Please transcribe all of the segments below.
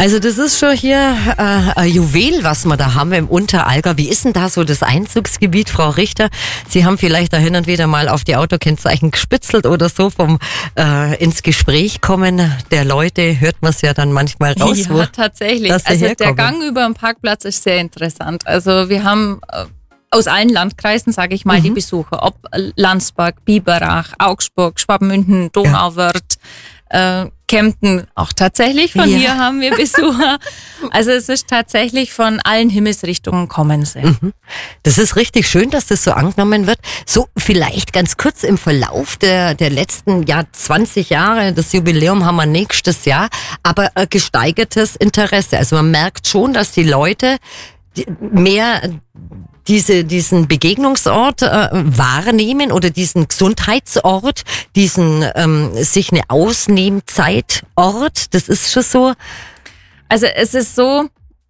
Also das ist schon hier ein Juwel, was wir da haben im Unterallgäu. Wie ist denn da so das Einzugsgebiet, Frau Richter? Sie haben vielleicht da hin und wieder mal auf die Autokennzeichen gespitzelt oder so vom ins Gespräch kommen der Leute, hört man es ja dann manchmal raus. Ja, tatsächlich. Also der Gang über den Parkplatz ist sehr interessant. Also wir haben aus allen Landkreisen, sage ich mal, die Besucher. Ob Landsberg, Biberach, Augsburg, Schwabmünden, Donauwörth, Kempten, auch tatsächlich von hier haben wir Besucher. Also es ist tatsächlich von allen Himmelsrichtungen kommen sie. Das ist richtig schön, dass das so angenommen wird. So vielleicht ganz kurz im Verlauf der letzten 20 Jahre, das Jubiläum haben wir nächstes Jahr, aber gesteigertes Interesse. Also man merkt schon, dass die Leute mehr diesen Begegnungsort wahrnehmen oder diesen Gesundheitsort, diesen sich eine Ausnehmzeitort, das ist schon so. Also es ist so,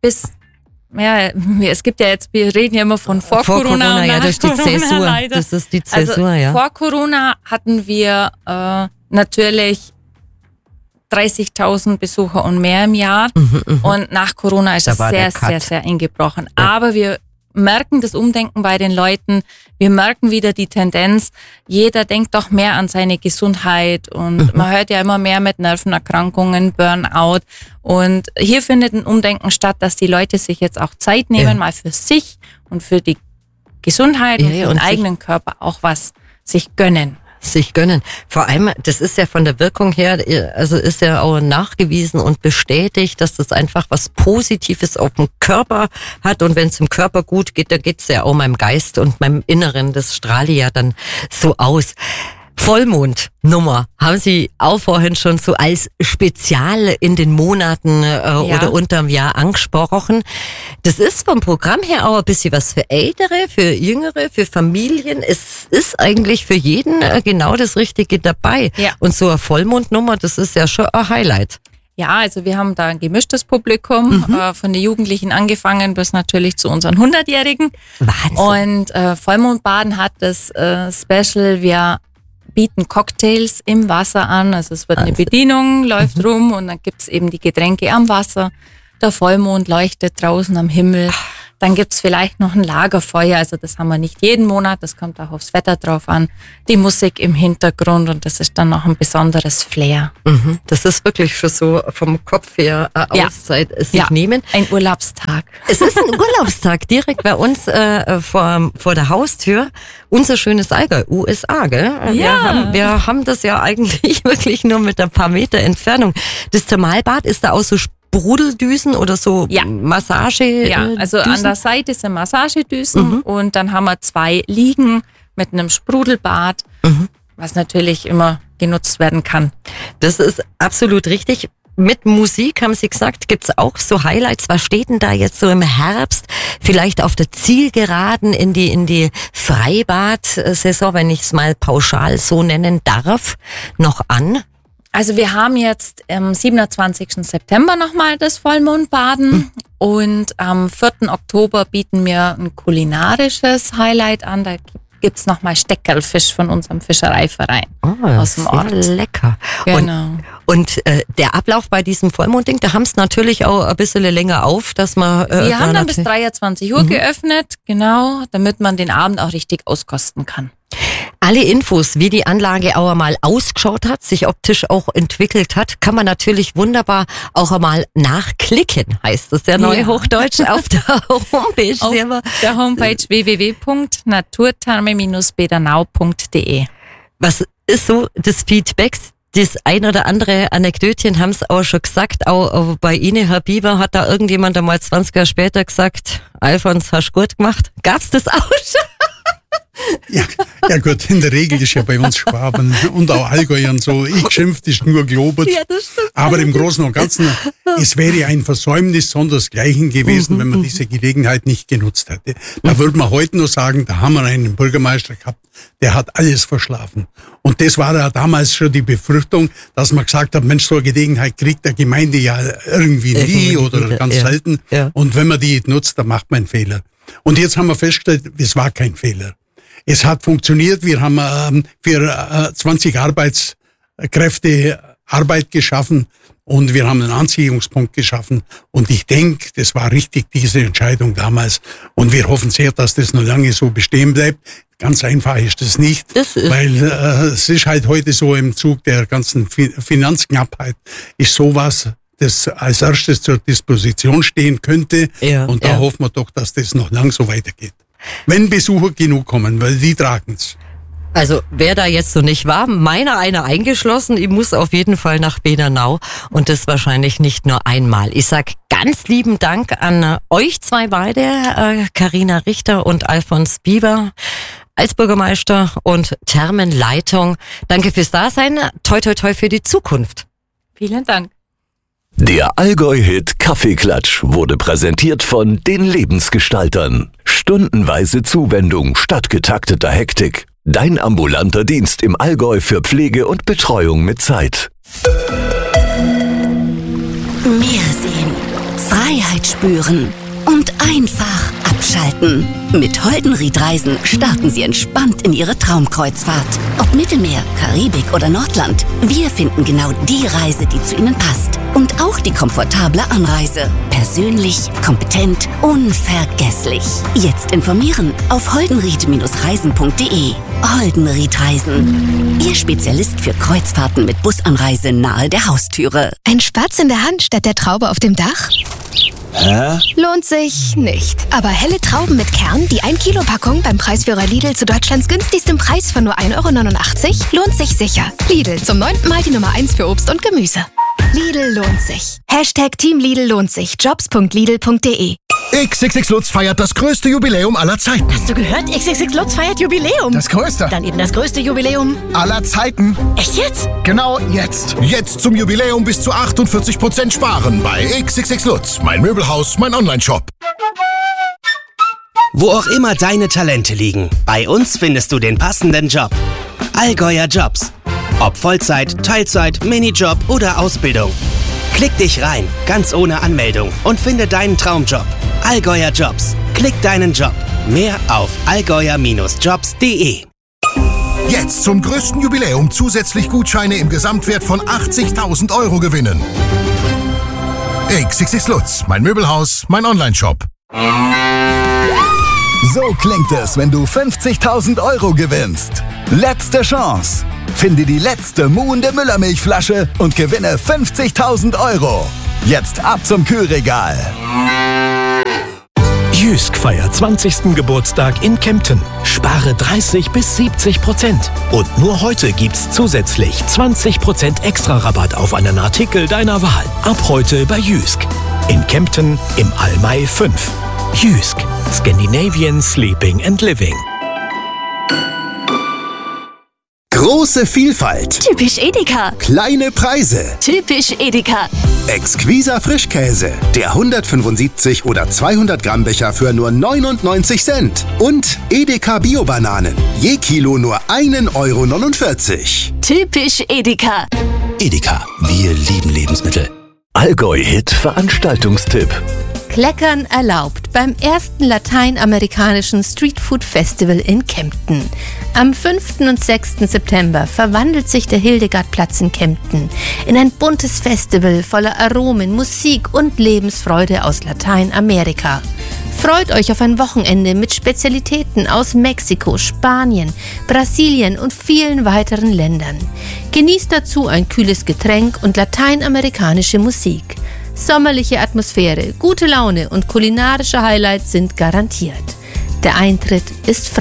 es gibt ja jetzt, wir reden ja immer von vor Corona und ja, das ist die Zäsur. Leider. Das ist die Zäsur, also, ja. Vor Corona hatten wir natürlich 30.000 Besucher und mehr im Jahr. Und nach Corona ist es sehr eingebrochen. Ja. Aber wir merken das Umdenken bei den Leuten. Wir merken wieder die Tendenz, jeder denkt doch mehr an seine Gesundheit und man hört ja immer mehr mit Nervenerkrankungen, Burnout. Und hier findet ein Umdenken statt, dass die Leute sich jetzt auch Zeit nehmen, mal für sich und für die Gesundheit und für den eigenen Körper auch was sich gönnen. Vor allem, das ist ja von der Wirkung her, also ist ja auch nachgewiesen und bestätigt, dass das einfach was Positives auf dem Körper hat. Und wenn es dem Körper gut geht, da geht's ja auch meinem Geist und meinem Inneren, das strahle ja dann so aus. Vollmondnummer haben Sie auch vorhin schon so als Spezial in den Monaten oder unterm Jahr angesprochen. Das ist vom Programm her auch ein bisschen was für Ältere, für Jüngere, für Familien. Es ist eigentlich für jeden genau das Richtige dabei. Ja. Und so eine Vollmondnummer, das ist ja schon ein Highlight. Ja, also wir haben da ein gemischtes Publikum, von den Jugendlichen angefangen bis natürlich zu unseren 100-Jährigen. Wahnsinn. Und Vollmondbaden hat das Special, wir bieten Cocktails im Wasser an, also es wird eine Bedienung, läuft rum und dann gibt's eben die Getränke am Wasser. Der Vollmond leuchtet draußen am Himmel. Dann gibt's vielleicht noch ein Lagerfeuer, also das haben wir nicht jeden Monat, das kommt auch aufs Wetter drauf an. Die Musik im Hintergrund und das ist dann noch ein besonderes Flair. Das ist wirklich schon so vom Kopf her Auszeit sich nehmen. Ein Urlaubstag. Es ist ein Urlaubstag direkt bei uns vor der Haustür. Unser schönes Allgäu, USA, gell? Ja. Wir haben das ja eigentlich wirklich nur mit ein paar Meter Entfernung. Das Thermalbad ist da auch so Sprudeldüsen oder so Massage? Ja, also an der Seite sind Massagedüsen und dann haben wir 2 Liegen mit einem Sprudelbad, was natürlich immer genutzt werden kann. Das ist absolut richtig. Mit Musik, haben Sie gesagt, gibt's auch so Highlights. Was steht denn da jetzt so im Herbst, vielleicht auf der Zielgeraden in die Freibad-Saison, wenn ich es mal pauschal so nennen darf, noch an? Also wir haben jetzt am 27. September nochmal das Vollmondbaden und am 4. Oktober bieten wir ein kulinarisches Highlight an. Da gibt's nochmal Steckerlfisch von unserem Fischereiverein aus dem Ort. Lecker. Genau. Und der Ablauf bei diesem Vollmondding, da haben es natürlich auch ein bisschen länger auf, dass man... wir haben dann bis 23 Uhr geöffnet, genau, damit man den Abend auch richtig auskosten kann. Alle Infos, wie die Anlage auch einmal ausgeschaut hat, sich optisch auch entwickelt hat, kann man natürlich wunderbar auch einmal nachklicken, heißt das ja neuhochdeutsch, auf der Homepage. Auf der Homepage www.naturtherme-bedernau.de. Was ist so das Feedback? Das ein oder andere Anekdötchen haben es auch schon gesagt, auch bei Ihnen, Herr Bieber, hat da irgendjemand einmal 20 Jahre später gesagt, Alfons, hast du gut gemacht? Gab's das auch schon? Ja gut, in der Regel ist ja bei uns Schwaben und auch Allgäuern so, ich schimpft, ist nur gelobert. Ja, das stimmt. Aber im Großen und Ganzen, es wäre ein Versäumnis sondersgleichen gewesen, wenn man diese Gelegenheit nicht genutzt hätte. Da würde man heute nur sagen, da haben wir einen Bürgermeister gehabt, der hat alles verschlafen. Und das war ja damals schon die Befürchtung, dass man gesagt hat, Mensch, so eine Gelegenheit kriegt der Gemeinde ja irgendwie nie oder ganz selten. Ja. Und wenn man die nutzt, dann macht man einen Fehler. Und jetzt haben wir festgestellt, es war kein Fehler. Es hat funktioniert. Wir haben für 20 Arbeitskräfte Arbeit geschaffen. und wir haben einen Anziehungspunkt geschaffen. Und ich denke, das war richtig, diese Entscheidung damals. Und wir hoffen sehr, dass das noch lange so bestehen bleibt. Ganz einfach ist das nicht, weil es ist halt heute so im Zug der ganzen Finanzknappheit, ist sowas, das als erstes zur Disposition stehen könnte. Ja, und da hoffen wir doch, dass das noch lang so weitergeht. Wenn Besucher genug kommen, weil die tragen's. Also wer da jetzt so nicht war, meiner einer eingeschlossen, ich muss auf jeden Fall nach Bernau und das wahrscheinlich nicht nur einmal. Ich sag ganz lieben Dank an euch zwei beide, Carina Richter und Alfons Bieber als Bürgermeister und Thermenleitung. Danke fürs Dasein, toi toi toi für die Zukunft. Vielen Dank. Der Allgäu-Hit Kaffeeklatsch wurde präsentiert von den Lebensgestaltern. Stundenweise Zuwendung statt getakteter Hektik. Dein ambulanter Dienst im Allgäu für Pflege und Betreuung mit Zeit. Meer sehen, Freiheit spüren und einfach abschalten. Mit Holdenried Reisen starten Sie entspannt in Ihre Traumkreuzfahrt. Ob Mittelmeer, Karibik oder Nordland, wir finden genau die Reise, die zu Ihnen passt. Und auch die komfortable Anreise. Persönlich, kompetent, unvergesslich. Jetzt informieren auf holdenried-reisen.de. Holdenried Reisen. Ihr Spezialist für Kreuzfahrten mit Busanreise nahe der Haustüre. Ein Spatz in der Hand statt der Traube auf dem Dach? Hä? Lohnt sich nicht. Aber helle Trauben mit Kern, die 1-Kilo-Packung beim Preisführer Lidl zu Deutschlands günstigstem Preis von nur 1,89 € lohnt sich sicher. Lidl, zum 9. Mal die Nummer 1 für Obst und Gemüse. Lidl lohnt sich. #Team Lidl lohnt sich. Jobs.lidl.de. XXX Lutz feiert das größte Jubiläum aller Zeiten. Hast du gehört? XXX Lutz feiert Jubiläum. Das größte. Dann eben das größte Jubiläum aller Zeiten. Echt jetzt? Genau jetzt. Jetzt zum Jubiläum bis zu 48% sparen bei XXX Lutz. Mein Möbelhaus, mein Onlineshop. Wo auch immer deine Talente liegen, bei uns findest du den passenden Job. Allgäuer Jobs. Ob Vollzeit, Teilzeit, Minijob oder Ausbildung. Klick dich rein, ganz ohne Anmeldung und finde deinen Traumjob. Allgäuer Jobs. Klick deinen Job. Mehr auf allgäuer-jobs.de. Jetzt zum größten Jubiläum zusätzlich Gutscheine im Gesamtwert von 80.000 € gewinnen. XXX Lutz, mein Möbelhaus, mein Onlineshop. So klingt es, wenn du 50.000 € gewinnst. Letzte Chance. Finde die letzte muhende Müllermilchflasche und gewinne 50.000 €. Jetzt ab zum Kühlregal. Jysk feiert 20. Geburtstag in Kempten. Spare 30-70%. Und nur heute gibt's zusätzlich 20% extra Rabatt auf einen Artikel deiner Wahl. Ab heute bei Jysk. In Kempten im Almay 5. Jysk. Scandinavian Sleeping and Living. Große Vielfalt. Typisch Edeka. Kleine Preise. Typisch Edeka. Exquiser Frischkäse. Der 175 oder 200 Gramm Becher für nur 99 Cent. Und Edeka Bio-Bananen. Je Kilo nur 1,49 €. Typisch Edeka. Edeka, wir lieben Lebensmittel. Allgäu-Hit Veranstaltungstipp. Kleckern erlaubt beim ersten lateinamerikanischen Streetfood Festival in Kempten. Am 5. und 6. September verwandelt sich der Hildegardplatz in Kempten in ein buntes Festival voller Aromen, Musik und Lebensfreude aus Lateinamerika. Freut euch auf ein Wochenende mit Spezialitäten aus Mexiko, Spanien, Brasilien und vielen weiteren Ländern. Genießt dazu ein kühles Getränk und lateinamerikanische Musik. Sommerliche Atmosphäre, gute Laune und kulinarische Highlights sind garantiert. Der Eintritt ist frei.